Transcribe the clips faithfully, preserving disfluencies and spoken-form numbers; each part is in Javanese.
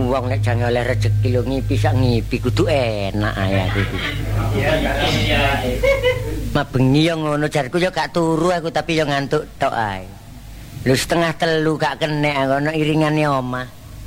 wong nek jange oleh rezeki lho ngipi sak ngipi kudu enak ae aku iki. Iya, iya. Mabengi yo ngono jarku yo gak turu aku tapi yo ngantuk tok ae. Lho setengah telu gak kenek ana iringane omah.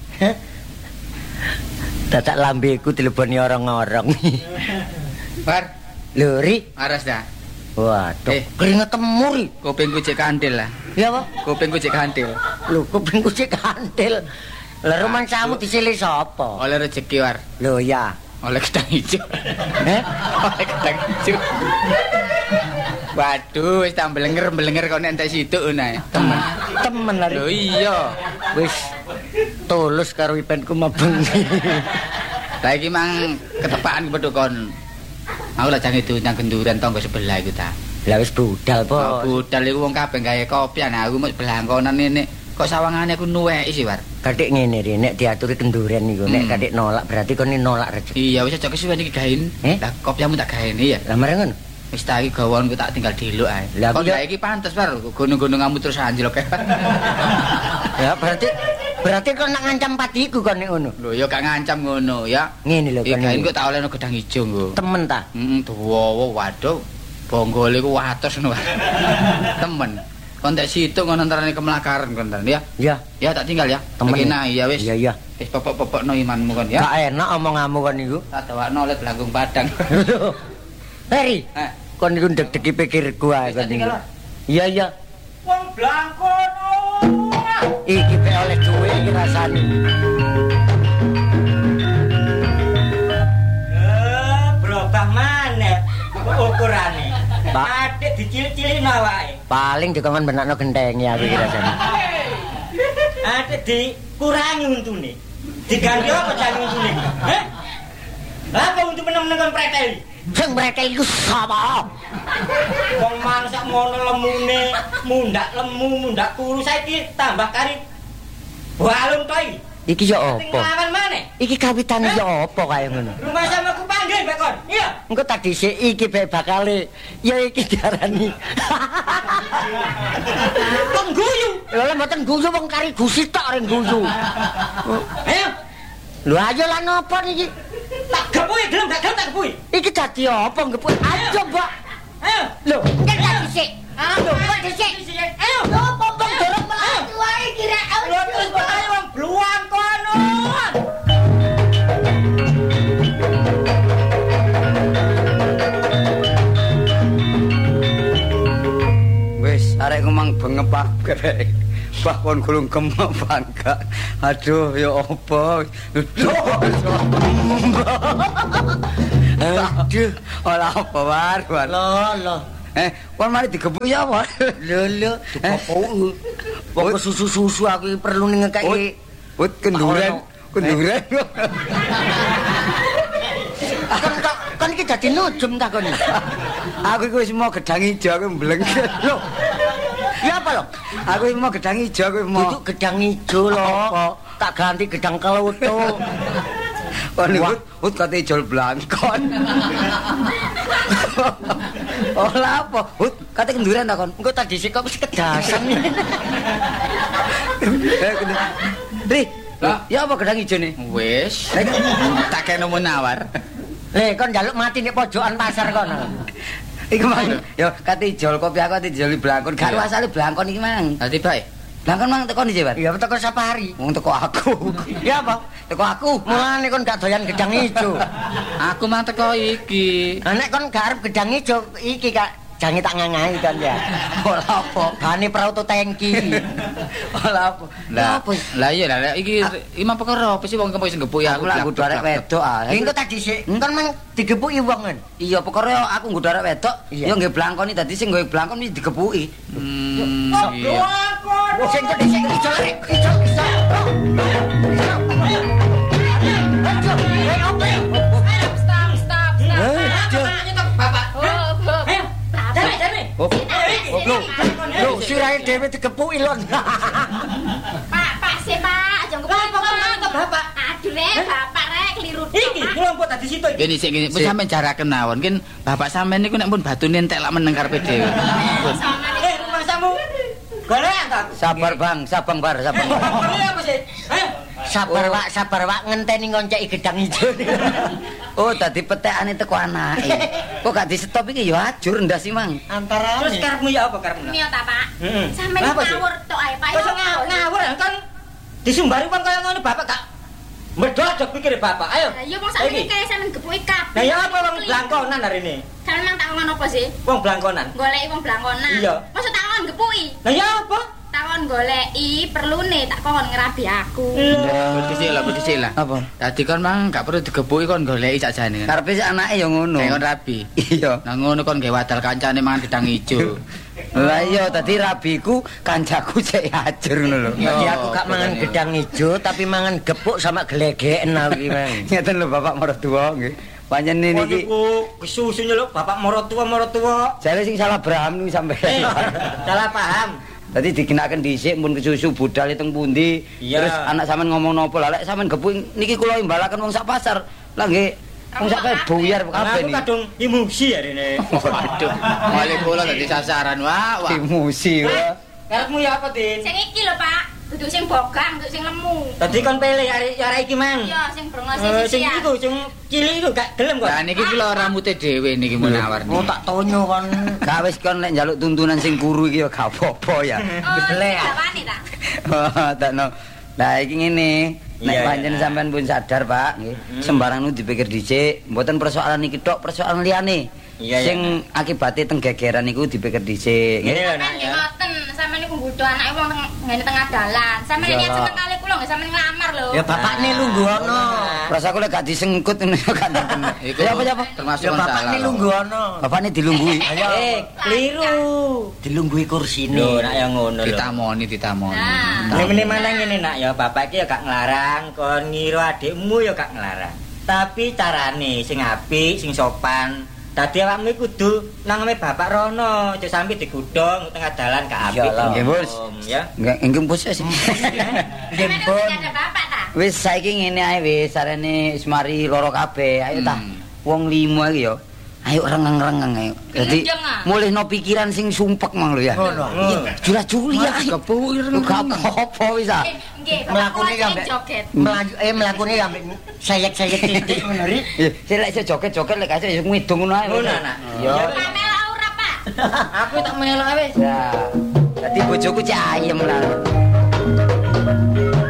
Dadak lambeku dileboni orang-orang. Bar, lho ri, aras dah. Waduh, eh. keringet temur. Kupingku cek kandil lah. Iya apa? Kupingku cek kandil. Lho, kupingku cek kandil. Lah romansamu disilih sapa? Oleh rezeki war. Lho ya. Oleh gedang hijau. Eh? Oleh gedang hijau. Waduh, wis tak mbelenger-mbelenger kok nek entek situ nae. Temen. Temen lari. Lho iya. Wis tulus karo ipenku mabengi. Lah iki mang ketepaan kepethuk kon. Aku lah jange diundang genduran tangga sebelah iku ta. Lah wis budal po. Oh, budal iku wong kabeh gawe kopi ana aku mung belangkonan ini. Kok sawangane aku nuweki sih, War. Katik ngene ri nek diaturi kenduren niku nek katik nolak berarti kon nolak rezeki. Iya wis aja kesuwen iki gaen. Lah kopiamu tak gaeni ya. Lah mareng ngono. Wis tak iki gawonku tak tinggal diluk ae. Kok gak iki pantes, War. Gunung-gununganmu terus anjlok. Ya berarti berarti kon nak ngancam patiku kon nek ngono. Lho ya gak ngancam ngono ya. Ngene lho kon. Iki kok tak olehno gedang ijo nggo. Temen ta? Heeh, dawa waduh. Bonggole ku watos ngono. Temen. Kon tek situ ngono antarane kemelakaran kon ya. Iya. Ya tak tinggal ya. Temen ya wis. Iya iya. Wis popok-popokno imanmu kon ya. Gak enak omonganmu kon niku. Tak dawakno oleh Blangkung Padang. Heri. Eh, kon niku ndek-deki pikirku ae kon niku. Iya iya. Wong blangkono. Iki pe oleh duwe iki rasane. Eh, berubah maneh ukurane. Pak. Adik dicilik-cilikno awake. Paling dikongkon benakno gentenge aku iki rasane. Adik dikurangi untune. Diganti apa jane untune? Heh? Lah kok untu meneng-meneng kon preteli? Sing mereka iku sapa? Wong mangsak ngono lemune, mundak lemu, mundak kuru saiki tambah kari balung to iki. Iki yo Sing apa? lawan maneh. Iki kawitane yo apa kaya ngono? Rumah sama ku panggil Pak Kon. Iya. Engko tak dhisik iki bae bakale ya iki diarani. Wong guyu. Lha lha mboten guyu wong kari gusi tok ring guyu. Ayo. Lho ayo lan apa niki? Tak gepuki gelem gak gelem tak gepuki. Iki dadi apa ngeput? Ayo, Mbak. Ayo. Lho, kan tak dhisik. Ayo, kok dhisik. Ayo. Lho, popong dorong mlaku wae kira. Lho terus kok ayo wong bluang kono. wis arek ngomong bengep kabeh. Bah kon gulung kemak bangga. Aduh ya apa? Aduh, ora apa war war. Lho, lho. Eh, kon mari digebuk ya apa? Lho, lho, dipopok. Pokok susu-susu aku perlu ngekeki. Ut kenduren, kenduren. Kan kan iki dadi nujem ta kon. Aku iku wis mau gedang ijo aku mblenget. Lho. Ya apa lho? Aku mau gedang ijo aku mau. Itu gedang ijo lho. Tak ganti gedang kelutuk. Kon ut ut kate ijol blangkon. Ora apa? Ut kate kenduren ta kon. Engko tak dhisik kok wis kedasan. Ri, ya apa gedang ijo ne? Wis. Tak kene menawar. Le kon njaluk mati nek pojokan pasar kono. Iku mang yo kate ijol kopi aku ate ijoli blangkon. Gak asale blangkon iki mang. Dadi bae. Blangkon mang teko ndi, Pak? Ya teko Sapari. Wong teko aku. Ya apa? Teko aku. Mulane kon gak doyan gedang ijo. Aku mang teko iki. Lah nek kon gak arep gedang ijo iki Kak jange tak ngangai kan ya. Ora apa. Bane prauto tangki. Ora apa. Lah lah iya lah iki iki mah perkara apa sih wong kempo sing gepuki aku lak kudu arek wedok ah. Engko tak dhisik. Kon mang digepuki wong kan. Iya perkara aku nggodho arek wedok yo nggih blangkoni dadi sing nggawe blangkon iki digepuki. Hmm. Iya. Sing kok dhisik ijo rek. Ijo ijo. Lho, sirahe dhewe digepuki lho. Pak, Pak sih, Pak. Aja ngepuk kok Bapak. Aduh rek, Bapak rek keliru. Iki kelompok tadi situ iki. Gini sik gini, wis sampean jaraken mawon. Kin bapak sampean niku nek pun batune entek lak meneng karepe dhewe. Eh, rumah samu. Golean ta? Sabar, Bang. Sabang bar, sabang. Ini apa sih? Heh? Sabar wak, sabar wak ngenteni ngonceki gedang ijo. Oh, dadi petekane teko anake. Kok gak di stop iki ya ajur ndas sih, Mang. Antara Terus karepmu ya apa karepmu? Mio ta, Pak? Heeh. Sampeyan Kenapa sih? ngawur tok ae, Pak. Kok ngawur ngawur kan disumbari wong kaya ngono bapak gak medhot aja pikir bapak. Ayo. Lah iya wong sakniki kaya sampeyan gepuki kabeh. Lah ya apa wong blangkonan hari ini? Sampeyan mang takon apa sih? Wong blangkonan. Goleki wong blangkonan. Iya. Masa takon gepuki? Lah ya apa? Takon goleki perlune tak kon ngerabi aku. Berdisi lah, berdisi lah. Apa? Tadi kon mang gak perlu digebuki kon goleki sakjane. Karepe si anake ya ngono. Kayak kon rabi. Iya. Nah ngono kon gawe wadal kancane mangan gedang ijo. Lah iya tadi rabiku kancaku cek ajur ngono lho. Jadi aku gak mangan gedang ijo tapi mangan gepuk sama gelegeken aku iki, Mang. Ngeten lho Bapak Martua nggih. Pancen niki Niku kesusunya lho bapak morotua morotua. jare sing salah Abraham niku sampe. Eh, salah paham. Tadi dikenaken dhisik mun kesusu budal teng pundi. Iya. Terus anak sampean ngomong napa lah lek sampean gepu niki kula imbalaken wong sak pasar. Lah nggih wong sak buyar Nah, kabeh aku niki. kadung emosi hari ini. Waduh, male kula dadi sasaran wah. Wah. Emosi wah. Karepmu ya apa, Din? Sing iki lho, Pak. Kudu sing bogang, kudu sing lemu. Tadi kon pilih hari hari iki, Mang. Iya, sing brengos Eh, sing sing sisian. iku sing cilik iku gak gelem kok. Lah niki kula rambute dhewe niki mau nawar. Oh tak tonyo kon. Gak wis kon lek njaluk tuntunan sing kuru iki ya gak apa-apa ya. Oh, Gelek. bapakne ta? Tak no. Lah iki ngene, nek Iya, pancen iya. sampean pun sadar, Pak, nggih. Sembarang nu dipikir dhisik, mboten persoalan iki tok, persoalan liyane. Iya, iya. Sing akibate teng gegeran niku dipikir dhisik, nggih. Ngene lho, Nak Sampeyan ya. ngoten, sampeyan niku ngbutuh anake wong teng ngene tengah dalan. Sampeyan Iya. niat seneng kali kula nggih sampeyan nglamar lho. Ya bapakne lungguh ono. Rasaku lek gak disengkut ngono ya gak ngerti. Iku Ya apa ya apa? termasuk Ya kon bapakne salah. lungguh ono. Bapakne dilunggui. Ayo. Eh, keliru. Dilungguhi kursine. Lho, nak ya ngono lho. Ditamoni, ditamoni. Nah. Ini mana ngene nak ya bapak iki ya gak nglarang, kon ngira adikmu ya gak nglarang. Tapi carane sing apik, sing sopan. Dadi awakmu iku kudu nang ame bapak rono, aja sampe digudhong tengah dalan gak apik. Iyalah. Nggih, Bos. Om, Ya. Enggak enggak bos sih. Sampeyan niku sing ada bapak ta? Wis saiki ngene ae wis sarene wis mari loro kabeh. Ayo ta. Hmm. Wong lima iki yo. Ayo rengeng-rengeng ayo. Dadi Genjeng, ah. mulihno pikiran sing sumpek mang lho ya. Ngono. Jula-juli ya. Kepuwi Gak apa-apa wis ah. Nggih, nggih, bapak Mlakune kula sampe sing joget. melaju eh mlakune sampe sayek-sayek titik ngono ri. Ya, sik lek iso joget-joget lek kasih iso ngidung ngono ae. Ngono, Nak. Yo. Pak melok ora, Pak? Aku tak melok wis. Ya. Dadi bojoku cek ayem lah.